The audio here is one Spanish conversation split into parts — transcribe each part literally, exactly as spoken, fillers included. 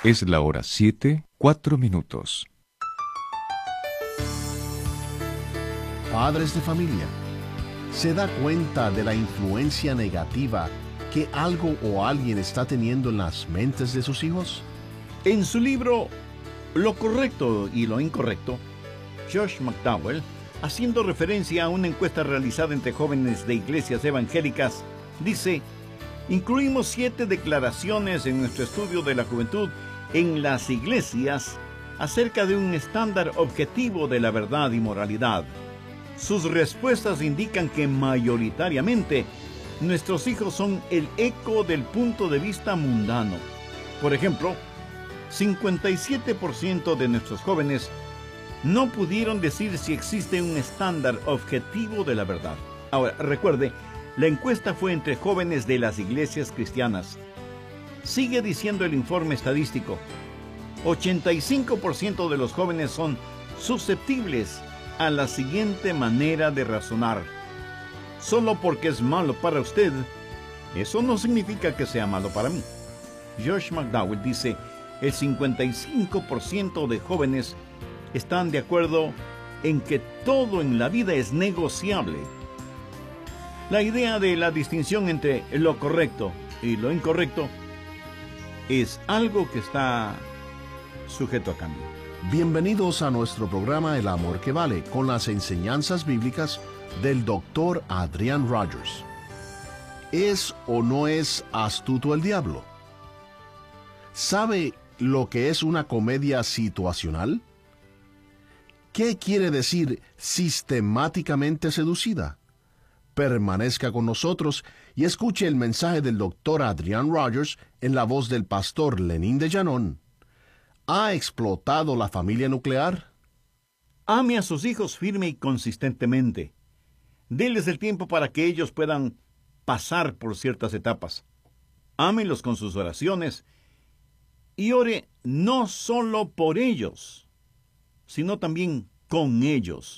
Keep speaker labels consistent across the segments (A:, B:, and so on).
A: Es la hora siete, cuatro minutos.
B: Padres de familia, ¿se da cuenta de la influencia negativa que algo o alguien está teniendo en las mentes de sus hijos?
C: En su libro Lo correcto y lo incorrecto, Josh McDowell, haciendo referencia a una encuesta realizada entre jóvenes de iglesias evangélicas, dice: incluimos siete declaraciones en nuestro estudio de la juventud en las iglesias acerca de un estándar objetivo de la verdad y moralidad. Sus respuestas indican que mayoritariamente nuestros hijos son el eco del punto de vista mundano. Por ejemplo, cincuenta y siete por ciento de nuestros jóvenes no pudieron decir si existe un estándar objetivo de la verdad. Ahora, recuerde, la encuesta fue entre jóvenes de las iglesias cristianas. Sigue diciendo el informe estadístico: ochenta y cinco por ciento de los jóvenes son susceptibles a la siguiente manera de razonar: solo porque es malo para usted, eso no significa que sea malo para mí. Josh McDowell dice: el cincuenta y cinco por ciento de jóvenes están de acuerdo en que todo en la vida es negociable. La idea de la distinción entre lo correcto y lo incorrecto es algo que está sujeto a cambio.
B: Bienvenidos a nuestro programa El Amor que Vale, con las enseñanzas bíblicas del doctor Adrian Rogers. ¿Es o no es astuto el diablo? ¿Sabe lo que es una comedia situacional? ¿Qué quiere decir sistemáticamente seducida? Permanezca con nosotros y escuche el mensaje del doctor Adrian Rogers en la voz del pastor Lenín de Llanón. ¿Ha explotado la familia nuclear?
C: Ame a sus hijos firme y consistentemente. Déles el tiempo para que ellos puedan pasar por ciertas etapas. Ámelos con sus oraciones y ore no solo por ellos, sino también con ellos.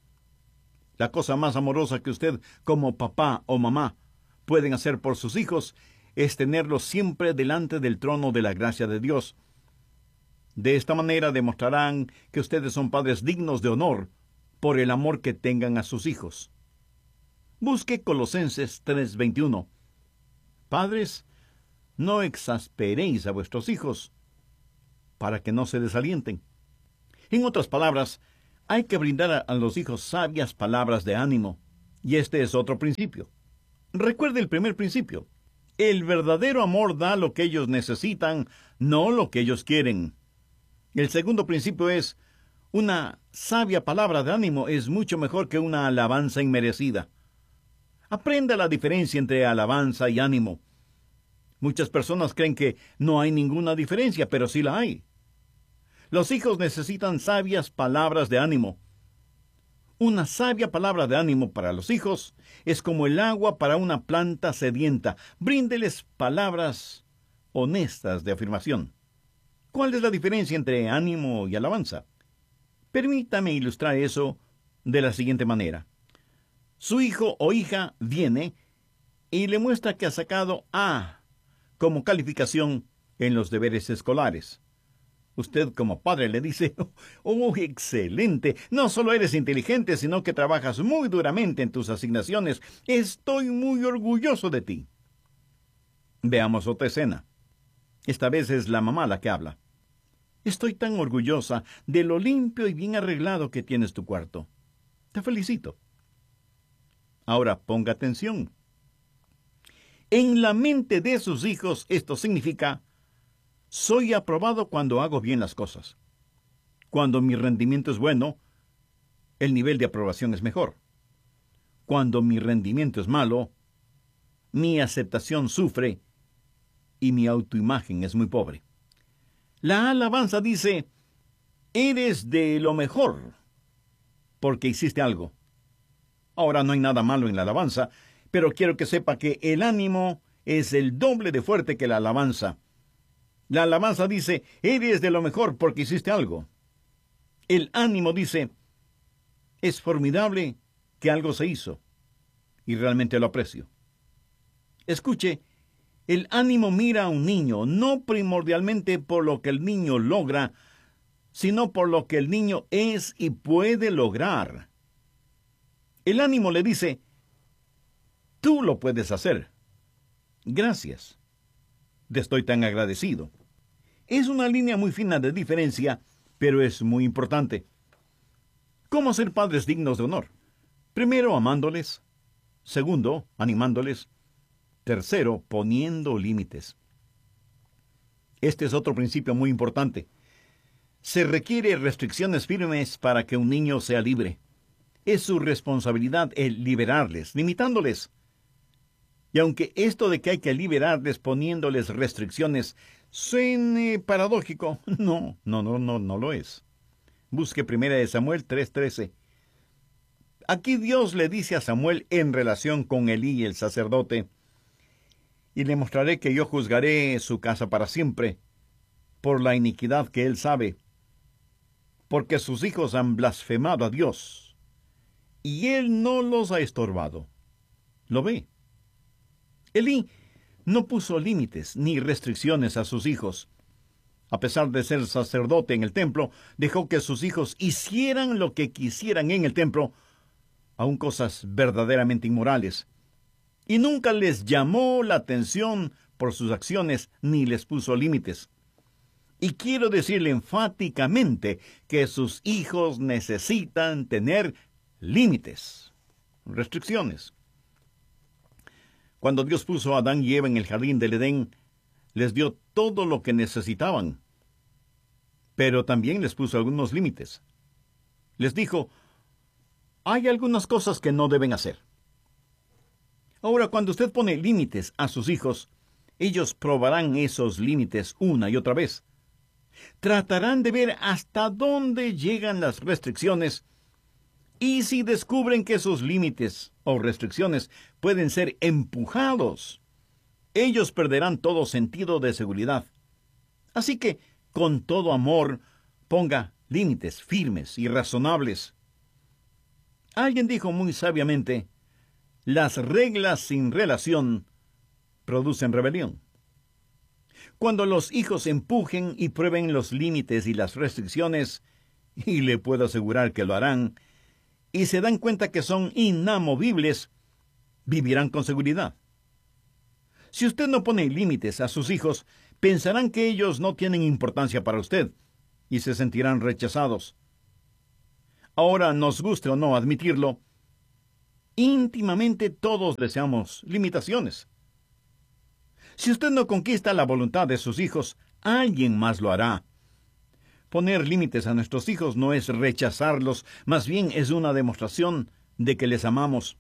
C: La cosa más amorosa que usted, como papá o mamá, pueden hacer por sus hijos es tenerlos siempre delante del trono de la gracia de Dios. De esta manera demostrarán que ustedes son padres dignos de honor por el amor que tengan a sus hijos. Busque Colosenses tres veintiuno. Padres, no exasperéis a vuestros hijos para que no se desalienten. En otras palabras, hay que brindar a, a los hijos sabias palabras de ánimo, y este es otro principio. Recuerde el primer principio: el verdadero amor da lo que ellos necesitan, no lo que ellos quieren. El segundo principio es: una sabia palabra de ánimo es mucho mejor que una alabanza inmerecida. Aprenda la diferencia entre alabanza y ánimo. Muchas personas creen que no hay ninguna diferencia, pero sí la hay. Los hijos necesitan sabias palabras de ánimo. Una sabia palabra de ánimo para los hijos es como el agua para una planta sedienta. Bríndeles palabras honestas de afirmación. ¿Cuál es la diferencia entre ánimo y alabanza? Permítame ilustrar eso de la siguiente manera. Su hijo o hija viene y le muestra que ha sacado A como calificación en los deberes escolares. Usted como padre le dice: ¡oh, excelente! No solo eres inteligente, sino que trabajas muy duramente en tus asignaciones. Estoy muy orgulloso de ti. Veamos otra escena. Esta vez es la mamá la que habla. Estoy tan orgullosa de lo limpio y bien arreglado que tienes tu cuarto. Te felicito. Ahora ponga atención. En la mente de sus hijos esto significa: soy aprobado cuando hago bien las cosas. Cuando mi rendimiento es bueno, el nivel de aprobación es mejor. Cuando mi rendimiento es malo, mi aceptación sufre y mi autoimagen es muy pobre. La alabanza dice: eres de lo mejor porque hiciste algo. Ahora, no hay nada malo en la alabanza, pero quiero que sepa que el ánimo es el doble de fuerte que la alabanza. La alabanza dice: eres de lo mejor porque hiciste algo. El ánimo dice: es formidable que algo se hizo y realmente lo aprecio. Escuche El ánimo mira a un niño no primordialmente por lo que el niño logra, sino por lo que el niño es y puede lograr. El ánimo le dice, tú lo puedes hacer. Gracias. Te estoy tan agradecido. Es una línea muy fina de diferencia, pero es muy importante. ¿Cómo ser padres dignos de honor? Primero, amándoles. Segundo, animándoles. Tercero, poniendo límites. Este es otro principio muy importante. Se requiere restricciones firmes para que un niño sea libre. Es su responsabilidad el liberarles, limitándoles. Y aunque esto de que hay que liberarles poniéndoles restricciones suene paradójico, no, no, no, no, no lo es. Busque primera de Samuel tres trece. Aquí Dios le dice a Samuel en relación con Elí el sacerdote, y le mostraré que yo juzgaré su casa para siempre, por la iniquidad que él sabe, porque sus hijos han blasfemado a Dios, y él no los ha estorbado. ¿Lo ve? Elí no puso límites ni restricciones a sus hijos. A pesar de ser sacerdote en el templo, dejó que sus hijos hicieran lo que quisieran en el templo, aun cosas verdaderamente inmorales. Y nunca les llamó la atención por sus acciones ni les puso límites. Y quiero decirle enfáticamente que sus hijos necesitan tener límites, restricciones. Cuando Dios puso a Adán y Eva en el jardín del Edén, les dio todo lo que necesitaban, pero también les puso algunos límites. Les dijo, hay algunas cosas que no deben hacer. Ahora, cuando usted pone límites a sus hijos, ellos probarán esos límites una y otra vez. Tratarán de ver hasta dónde llegan las restricciones, y si descubren que esos límites o restricciones pueden ser empujados, ellos perderán todo sentido de seguridad. Así que, con todo amor, ponga límites firmes y razonables. Alguien dijo muy sabiamente, las reglas sin relación producen rebelión. Cuando los hijos empujen y prueben los límites y las restricciones, y le puedo asegurar que lo harán, y se dan cuenta que son inamovibles, vivirán con seguridad. Si usted no pone límites a sus hijos, pensarán que ellos no tienen importancia para usted, y se sentirán rechazados. Ahora, nos guste o no admitirlo, íntimamente todos deseamos limitaciones. Si usted no conquista la voluntad de sus hijos, alguien más lo hará. Poner límites a nuestros hijos no es rechazarlos, más bien es una demostración de que les amamos.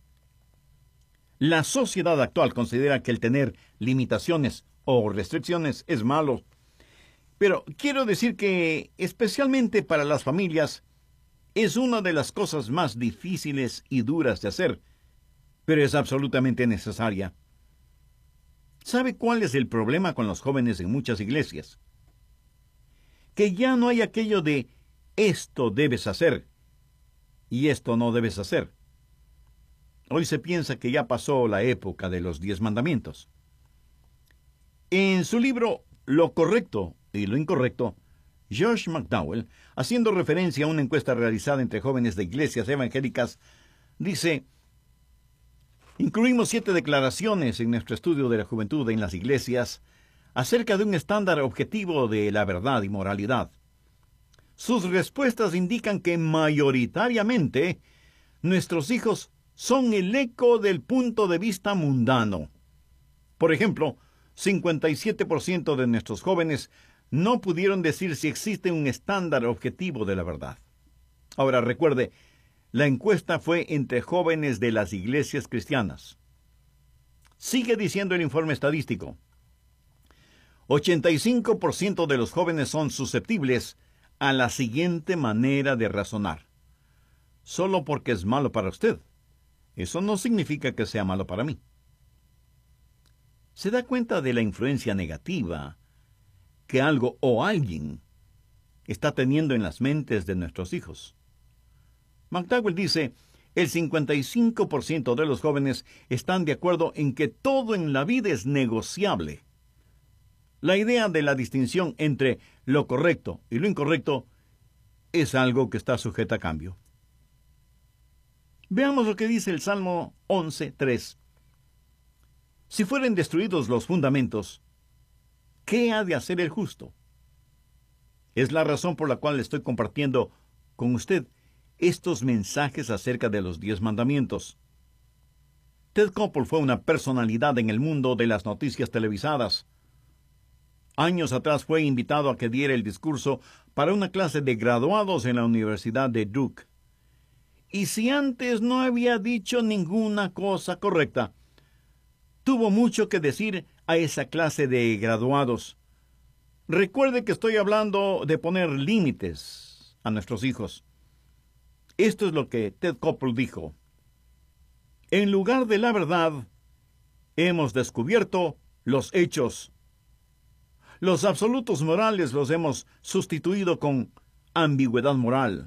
C: La sociedad actual considera que el tener limitaciones o restricciones es malo. Pero quiero decir que, especialmente para las familias, es una de las cosas más difíciles y duras de hacer, pero es absolutamente necesaria. ¿Sabe cuál es el problema con los jóvenes en muchas iglesias? Que ya no hay aquello de esto debes hacer y esto no debes hacer. Hoy se piensa que ya pasó la época de los diez mandamientos. En su libro Lo correcto y lo incorrecto, Josh McDowell, haciendo referencia a una encuesta realizada entre jóvenes de iglesias evangélicas, dice, incluimos siete declaraciones en nuestro estudio de la juventud en las iglesias acerca de un estándar objetivo de la verdad y moralidad. Sus respuestas indican que mayoritariamente nuestros hijos son el eco del punto de vista mundano. Por ejemplo, cincuenta y siete por ciento de nuestros jóvenes no pudieron decir si existe un estándar objetivo de la verdad. Ahora recuerde, la encuesta fue entre jóvenes de las iglesias cristianas. Sigue diciendo el informe estadístico. ochenta y cinco por ciento de los jóvenes son susceptibles a la siguiente manera de razonar. Solo porque es malo para usted, eso no significa que sea malo para mí. ¿Se da cuenta de la influencia negativa que algo o alguien está teniendo en las mentes de nuestros hijos? McDowell dice, el cincuenta y cinco por ciento de los jóvenes están de acuerdo en que todo en la vida es negociable. La idea de la distinción entre lo correcto y lo incorrecto es algo que está sujeto a cambio. Veamos lo que dice el Salmo once, tres. Si fueren destruidos los fundamentos, ¿qué ha de hacer el justo? Es la razón por la cual estoy compartiendo con usted estos mensajes acerca de los diez mandamientos. Ted Koppel fue una personalidad en el mundo de las noticias televisadas. Años atrás fue invitado a que diera el discurso para una clase de graduados en la Universidad de Duke. Y si antes no había dicho ninguna cosa correcta, tuvo mucho que decir a esa clase de graduados. Recuerde que estoy hablando de poner límites a nuestros hijos. Esto es lo que Ted Koppel dijo. En lugar de la verdad, hemos descubierto los hechos. Los absolutos morales los hemos sustituido con ambigüedad moral.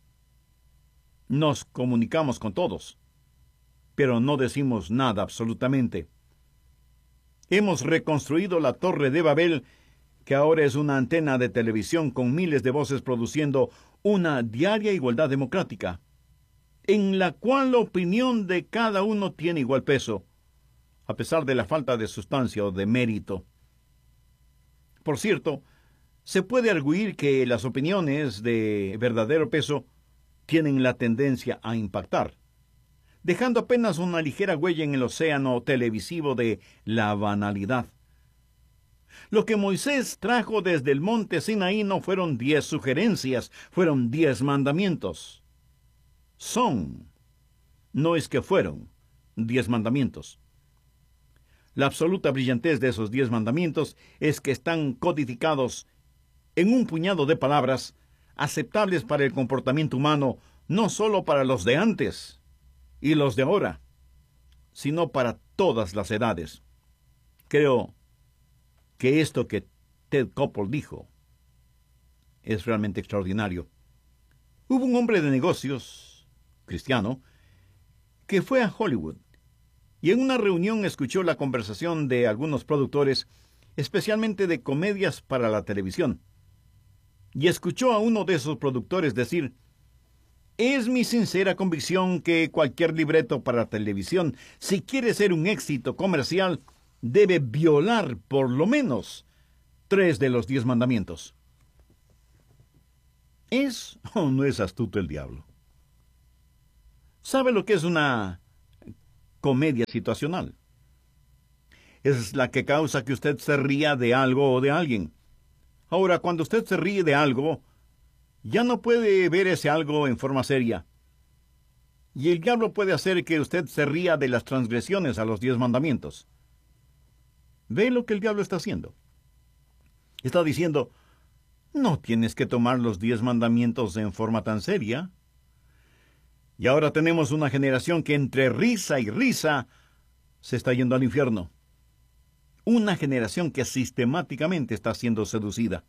C: Nos comunicamos con todos, pero no decimos nada absolutamente. Hemos reconstruido la Torre de Babel, que ahora es una antena de televisión con miles de voces produciendo una diaria igualdad democrática, en la cual la opinión de cada uno tiene igual peso, a pesar de la falta de sustancia o de mérito. Por cierto, se puede arguir que las opiniones de verdadero peso tienen la tendencia a impactar, dejando apenas una ligera huella en el océano televisivo de la banalidad. Lo que Moisés trajo desde el monte Sinaí no fueron diez sugerencias, fueron diez mandamientos. Son, no es que fueron, diez mandamientos. La absoluta brillantez de esos diez mandamientos es que están codificados en un puñado de palabras aceptables para el comportamiento humano, no solo para los de antes y los de ahora, sino para todas las edades. Creo que esto que Ted Koppel dijo es realmente extraordinario. Hubo un hombre de negocios, cristiano, que fue a Hollywood y en una reunión escuchó la conversación de algunos productores, especialmente de comedias para la televisión, y escuchó a uno de esos productores decir: es mi sincera convicción que cualquier libreto para televisión, si quiere ser un éxito comercial, debe violar por lo menos tres de los diez mandamientos. ¿Es o no es astuto el diablo? ¿Sabe lo que es una comedia situacional? Es la que causa que usted se ría de algo o de alguien. Ahora, cuando usted se ríe de algo, ya no puede ver ese algo en forma seria. Y el diablo puede hacer que usted se ría de las transgresiones a los diez mandamientos. ¿Ve lo que el diablo está haciendo? Está diciendo: no tienes que tomar los diez mandamientos en forma tan seria. Y ahora tenemos una generación que entre risa y risa se está yendo al infierno. Una generación que sistemáticamente está siendo seducida.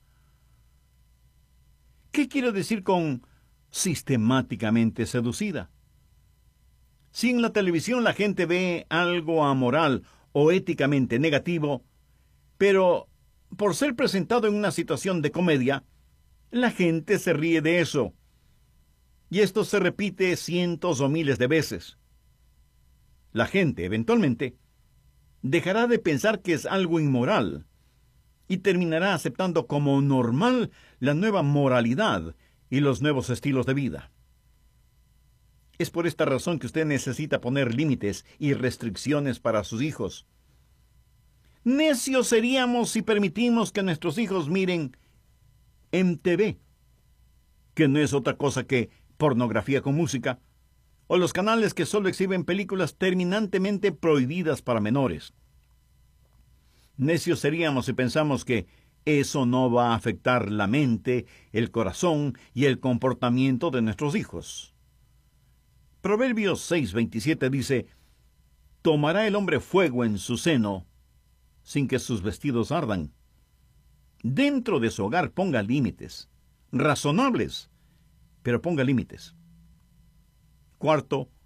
C: ¿Qué quiero decir con sistemáticamente seducida? Si en la televisión la gente ve algo amoral o éticamente negativo, pero por ser presentado en una situación de comedia, la gente se ríe de eso. Y esto se repite cientos o miles de veces. La gente, eventualmente, dejará de pensar que es algo inmoral y terminará aceptando como normal la nueva moralidad y los nuevos estilos de vida. Es por esta razón que usted necesita poner límites y restricciones para sus hijos. Necios seríamos si permitimos que nuestros hijos miren M T V, que no es otra cosa que pornografía con música, o los canales que solo exhiben películas terminantemente prohibidas para menores. Necios seríamos si pensamos que eso no va a afectar la mente, el corazón y el comportamiento de nuestros hijos. Proverbios seis veintisiete dice: tomará el hombre fuego en su seno, sin que sus vestidos ardan. Dentro de su hogar ponga límites, razonables, pero ponga límites. Cuarto,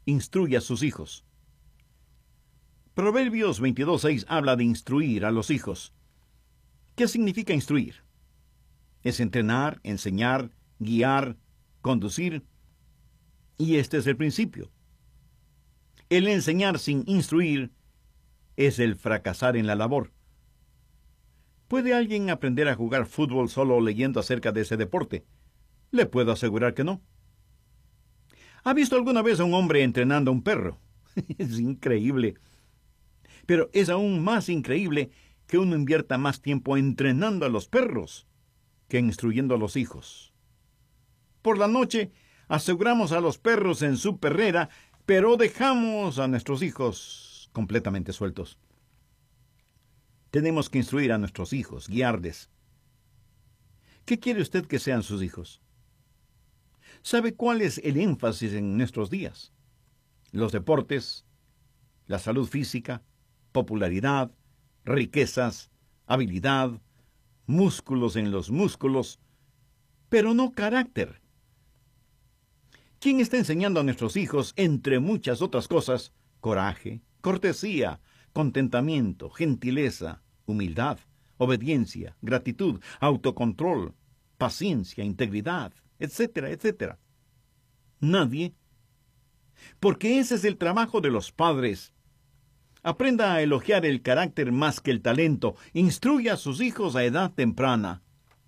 C: instruye a sus hijos. Proverbios veintidós seis habla de instruir a los hijos. ¿Qué significa instruir? Es entrenar, enseñar, guiar, conducir. Y este es el principio. El enseñar sin instruir es el fracasar en la labor. ¿Puede alguien aprender a jugar fútbol solo leyendo acerca de ese deporte? Le puedo asegurar que no. ¿Ha visto alguna vez a un hombre entrenando a un perro? Es increíble. Pero es aún más increíble que uno invierta más tiempo entrenando a los perros que instruyendo a los hijos. Por la noche aseguramos a los perros en su perrera, pero dejamos a nuestros hijos completamente sueltos. Tenemos que instruir a nuestros hijos, guiarles. ¿Qué quiere usted que sean sus hijos? ¿Sabe cuál es el énfasis en nuestros días? Los deportes, la salud física, popularidad, riquezas, habilidad, músculos en los músculos, pero no carácter. ¿Quién está enseñando a nuestros hijos, entre muchas otras cosas, coraje, cortesía, contentamiento, gentileza, humildad, obediencia, gratitud, autocontrol, paciencia, integridad, etcétera, etcétera? Nadie. Porque ese es el trabajo de los padres. Aprenda a elogiar el carácter más que el talento. Instruya a sus hijos a edad temprana.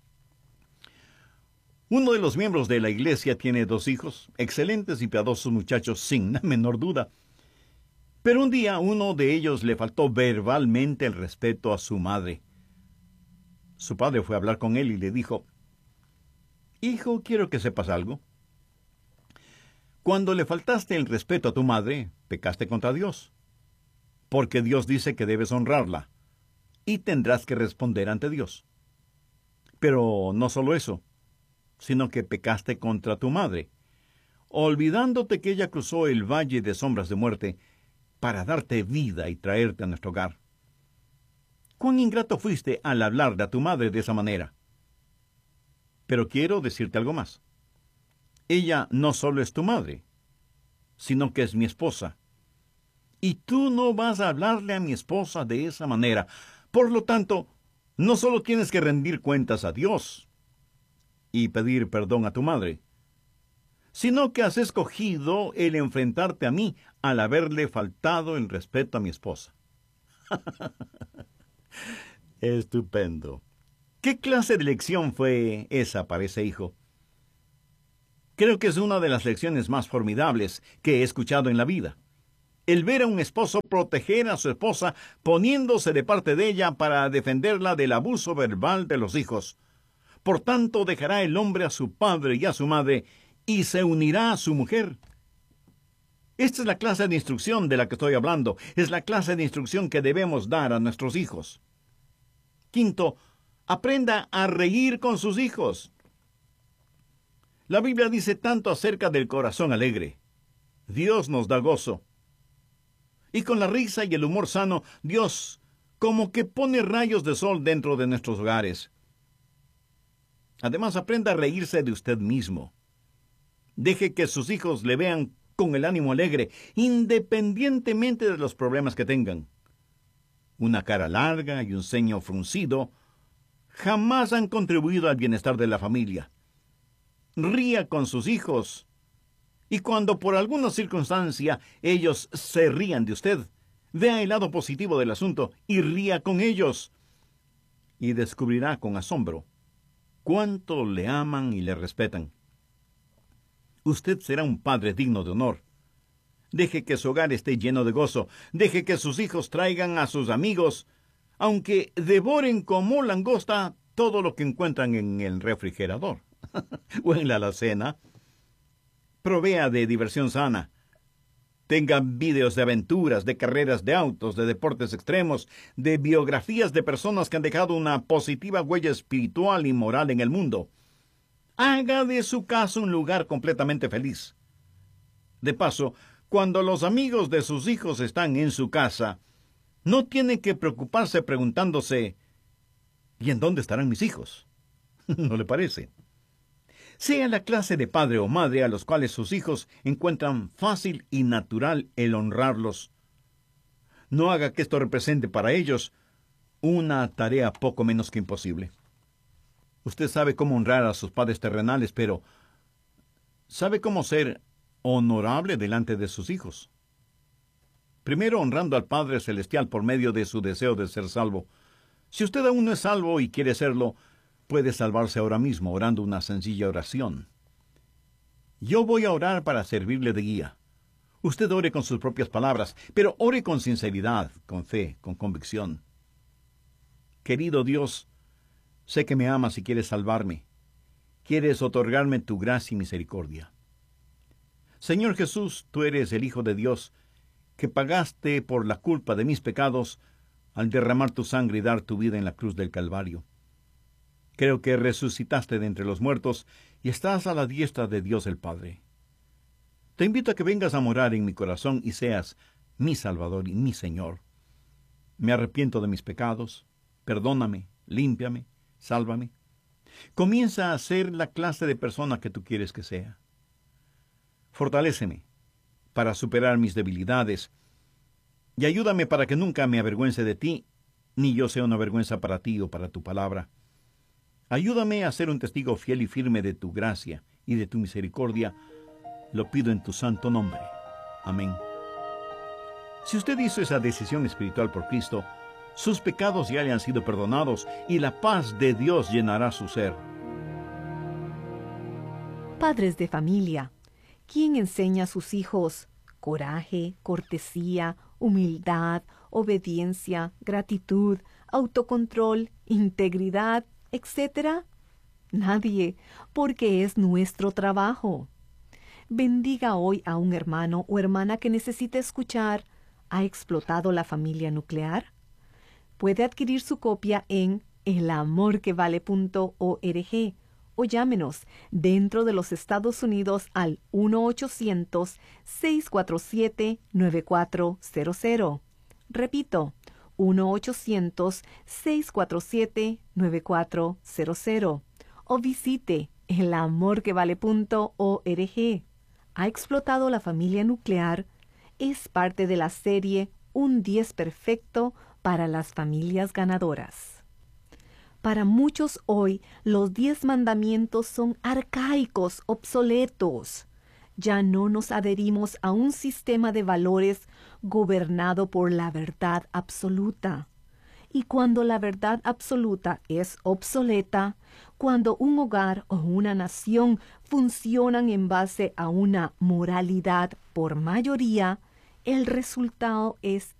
C: Uno de los miembros de la iglesia tiene dos hijos, excelentes y piadosos muchachos, sin la menor duda. Pero un día uno de ellos le faltó verbalmente el respeto a su madre. Su padre fue a hablar con él y le dijo: «Hijo, quiero que sepas algo. Cuando le faltaste el respeto a tu madre, pecaste contra Dios. Porque Dios dice que debes honrarla, y tendrás que responder ante Dios. Pero no solo eso, sino que pecaste contra tu madre, olvidándote que ella cruzó el valle de sombras de muerte para darte vida y traerte a nuestro hogar. Cuán ingrato fuiste al hablarle a tu madre de esa manera. Pero quiero decirte algo más. Ella no solo es tu madre, sino que es mi esposa. Y tú no vas a hablarle a mi esposa de esa manera. Por lo tanto, no solo tienes que rendir cuentas a Dios y pedir perdón a tu madre, sino que has escogido el enfrentarte a mí al haberle faltado el respeto a mi esposa». Estupendo. ¿Qué clase de lección fue esa para ese hijo? Creo que es una de las lecciones más formidables que he escuchado en la vida. El ver a un esposo proteger a su esposa poniéndose de parte de ella para defenderla del abuso verbal de los hijos. Por tanto, dejará el hombre a su padre y a su madre y se unirá a su mujer. Esta es la clase de instrucción de la que estoy hablando. Es la clase de instrucción que debemos dar a nuestros hijos. Quinto, aprenda a reír con sus hijos. La Biblia dice tanto acerca del corazón alegre. Dios nos da gozo. Y con la risa y el humor sano, Dios como que pone rayos de sol dentro de nuestros hogares. Además, aprenda a reírse de usted mismo. Deje que sus hijos le vean con el ánimo alegre, independientemente de los problemas que tengan. Una cara larga y un ceño fruncido jamás han contribuido al bienestar de la familia. Ría con sus hijos, y cuando por alguna circunstancia ellos se rían de usted, vea el lado positivo del asunto y ría con ellos. Y descubrirá con asombro cuánto le aman y le respetan. Usted será un padre digno de honor. Deje que su hogar esté lleno de gozo. Deje que sus hijos traigan a sus amigos, aunque devoren como langosta todo lo que encuentran en el refrigerador o en la alacena. Provea de diversión sana. Tenga vídeos de aventuras, de carreras de autos, de deportes extremos, de biografías de personas que han dejado una positiva huella espiritual y moral en el mundo. Haga de su casa un lugar completamente feliz. De paso, cuando los amigos de sus hijos están en su casa, no tiene que preocuparse preguntándose: ¿y en dónde estarán mis hijos? ¿No le parece? Sea la clase de padre o madre a los cuales sus hijos encuentran fácil y natural el honrarlos. No haga que esto represente para ellos una tarea poco menos que imposible. Usted sabe cómo honrar a sus padres terrenales, pero ¿sabe cómo ser honorable delante de sus hijos? Primero, honrando al Padre Celestial por medio de su deseo de ser salvo. Si usted aún no es salvo y quiere serlo, puede salvarse ahora mismo orando una sencilla oración. Yo voy a orar para servirle de guía. Usted ore con sus propias palabras, pero ore con sinceridad, con fe, con convicción. Querido Dios, sé que me amas y quieres salvarme. Quieres otorgarme tu gracia y misericordia. Señor Jesús, tú eres el Hijo de Dios, que pagaste por la culpa de mis pecados al derramar tu sangre y dar tu vida en la cruz del Calvario. Creo que resucitaste de entre los muertos y estás a la diestra de Dios el Padre. Te invito a que vengas a morar en mi corazón y seas mi Salvador y mi Señor. Me arrepiento de mis pecados, perdóname, límpiame, sálvame. Comienza a ser la clase de persona que tú quieres que sea. Fortaléceme para superar mis debilidades y ayúdame para que nunca me avergüence de ti, ni yo sea una vergüenza para ti o para tu palabra. Ayúdame a ser un testigo fiel y firme de tu gracia y de tu misericordia. Lo pido en tu santo nombre. Amén. Si usted hizo esa decisión espiritual por Cristo, sus pecados ya le han sido perdonados y la paz de Dios llenará su ser.
D: Padres de familia, ¿quién enseña a sus hijos coraje, cortesía, humildad, obediencia, gratitud, autocontrol, integridad, etcétera? Nadie, porque es nuestro trabajo. Bendiga hoy a un hermano o hermana que necesita escuchar ¿Ha explotado la familia nuclear? Puede adquirir su copia en el amor que vale punto org o llámenos dentro de los Estados Unidos al uno ochocientos, seis cuatro siete, nueve cuatro cero cero. Repito, uno ochocientos, seis cuatro siete, nueve cuatro cero cero. O visite el amor que vale punto org. ¿Ha explotado la familia nuclear? Es parte de la serie Un diez perfecto para las familias ganadoras. Para muchos hoy, los diez mandamientos son arcaicos, obsoletos. Ya no nos adherimos a un sistema de valores gobernado por la verdad absoluta. Y cuando la verdad absoluta es obsoleta, cuando un hogar o una nación funcionan en base a una moralidad por mayoría, el resultado es